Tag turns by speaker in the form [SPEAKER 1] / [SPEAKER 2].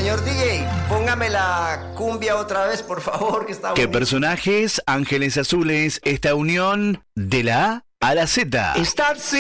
[SPEAKER 1] Señor DJ, póngame la cumbia otra vez, por favor, que está
[SPEAKER 2] ¿Qué
[SPEAKER 1] bonito.
[SPEAKER 2] personajes, ángeles azules, esta unión de la A a la Z?
[SPEAKER 1] Estar